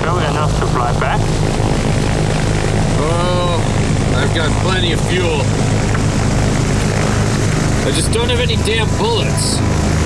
Surely enough to fly back? Oh, I've got plenty of fuel. I just don't have any damn bullets.